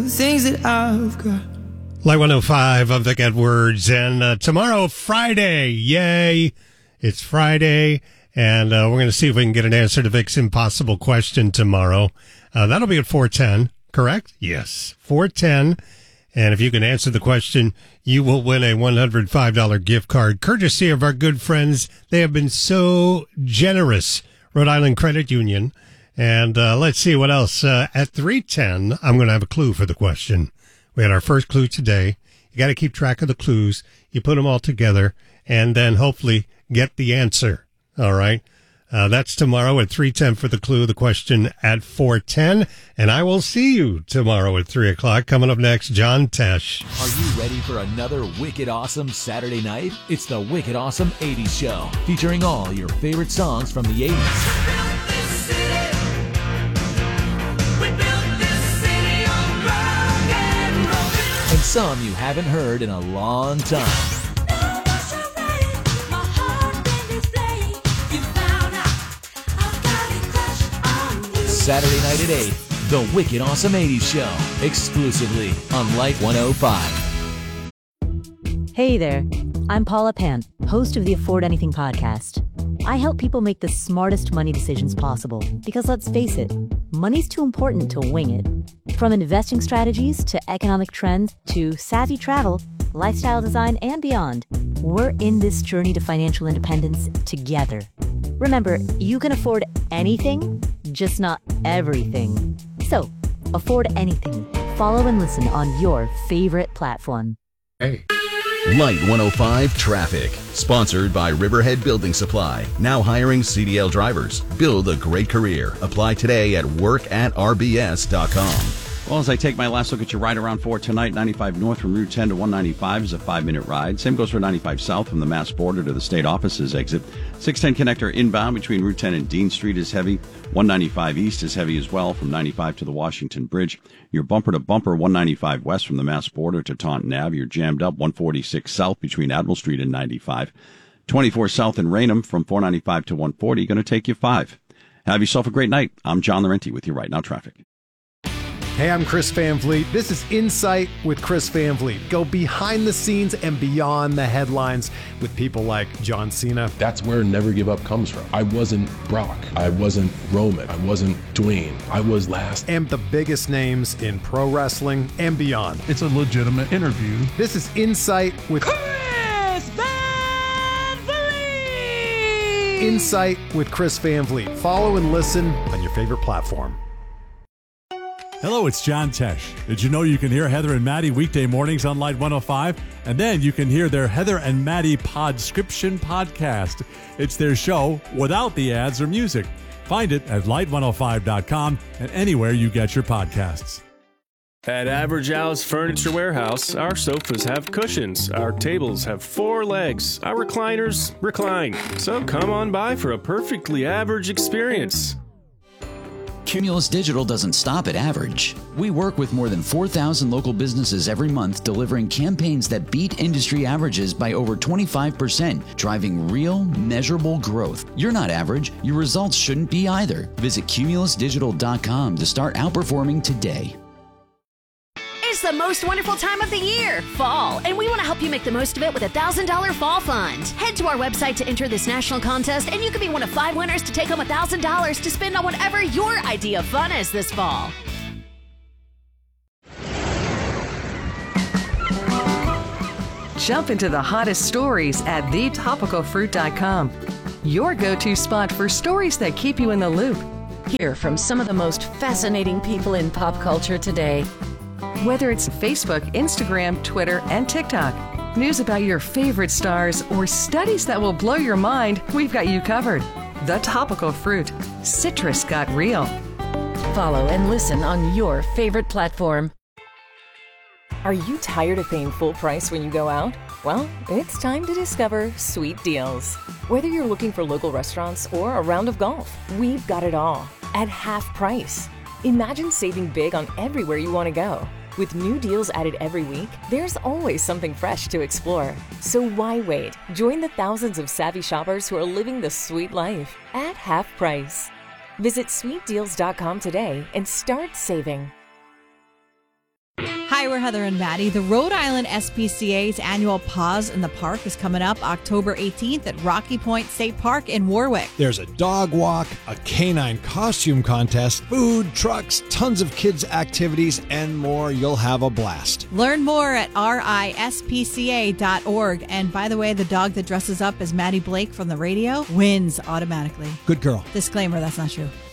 Things that I've got. Light 105 of Vic Edwards. And tomorrow, Friday. Yay. It's Friday. And we're going to see if we can get an answer to Vic's impossible question tomorrow. That'll be at 4:10, correct? Yes, 4:10. And if you can answer the question, you will win a $105 gift card, courtesy of our good friends. They have been so generous, Rhode Island Credit Union. And let's see what else. At 3:10, I'm going to have a clue for the question. We had our first clue today. You got to keep track of the clues. You put them all together and then hopefully get the answer. All right. That's tomorrow at 3:10 for the clue. The question at 4:10. And I will see you tomorrow at 3 o'clock. Coming up next, John Tesh. Are you ready for another wicked awesome Saturday night? It's the Wicked Awesome 80s Show, featuring all your favorite songs from the 80s. And some you haven't heard in a long time. Saturday night at 8, the Wicked Awesome 80s Show, exclusively on Light 105. Hey there, I'm Paula Pant, host of the Afford Anything podcast. I help people make the smartest money decisions possible because let's face it, money's too important to wing it. From investing strategies to economic trends to savvy travel, lifestyle design, and beyond, we're in this journey to financial independence together. Remember, you can afford anything, just not everything. So, afford anything. Follow and listen on your favorite platform. Hey. Light 105 Traffic, sponsored by Riverhead Building Supply. Now hiring CDL drivers. Build a great career. Apply today at work@rbs.com. Well, as I take my last look at your ride around for tonight, 95 north from Route 10 to 195 is a 5-minute ride. Same goes for 95 south from the Mass border to the state offices exit. 610 connector inbound between Route 10 and Dean Street is heavy. 195 east is heavy as well from 95 to the Washington Bridge. Your bumper to bumper 195 west from the Mass border to Taunton Ave. You're jammed up 146 south between Admiral Street and 95. 24 south in Raynham from 495 to 140. Going to take you 5. Have yourself a great night. I'm John Laurenti with you right now, traffic. Hey, I'm Chris Van Vliet. This is Insight with Chris Van Vliet. Go behind the scenes and beyond the headlines with people like John Cena. That's where Never Give Up comes from. I wasn't Brock. I wasn't Roman. I wasn't Dwayne. I was last. And the biggest names in pro wrestling and beyond. It's a legitimate interview. This is Insight with Chris Van Vliet. Insight with Chris Van Vliet. Follow and listen on your favorite platform. Hello, it's John Tesh. Did you know you can hear Heather and Maddie weekday mornings on Light 105? And then you can hear their Heather and Maddie Podscription podcast. It's their show without the ads or music. Find it at light105.com and anywhere you get your podcasts. At Average Al's Furniture Warehouse, our sofas have cushions, our tables have 4 legs, our recliners recline. So come on by for a perfectly average experience. Cumulus Digital doesn't stop at average. We work with more than 4,000 local businesses every month, delivering campaigns that beat industry averages by over 25%, driving real, measurable growth. You're not average. Your results shouldn't be either. Visit cumulusdigital.com to start outperforming today. It's the most wonderful time of the year, fall, and we want to help you make the most of it with a $1,000 fall fund. Head to our website to enter this national contest, and you could be one of 5 winners to take home $1,000 to spend on whatever your idea of fun is this fall. Jump into the hottest stories at thetopicalfruit.com. Your go-to spot for stories that keep you in the loop. Hear from some of the most fascinating people in pop culture today. Whether it's Facebook, Instagram, Twitter, and TikTok, news about your favorite stars, or studies that will blow your mind, we've got you covered. The Topical Fruit. Citrus got real. Follow and listen on your favorite platform. Are you tired of paying full price when you go out? Well, it's time to discover Sweet Deals. Whether you're looking for local restaurants or a round of golf, we've got it all at half price. Imagine saving big on everywhere you want to go. With new deals added every week, there's always something fresh to explore. So why wait? Join the thousands of savvy shoppers who are living the sweet life at half price. Visit sweetdeals.com today and start saving. Hi, we're Heather and Maddie. The Rhode Island SPCA's annual Paws in the Park is coming up October 18th at Rocky Point State Park in Warwick. There's a dog walk, a canine costume contest, food, trucks, tons of kids' activities, and more. You'll have a blast. Learn more at rispca.org. And by the way, the dog that dresses up as Maddie Blake from the radio wins automatically. Good girl. Disclaimer, that's not true.